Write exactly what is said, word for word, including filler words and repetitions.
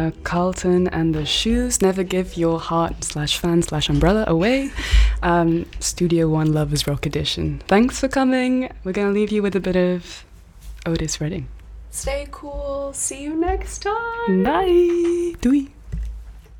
uh, Carlton and the Shoes, Never Give Your Heart slash Fan slash Umbrella Away, um, Studio One Lovers Rock Edition. Thanks for coming. We're going to leave you with a bit of Otis Redding. Stay cool. See you next time. Bye. Doei.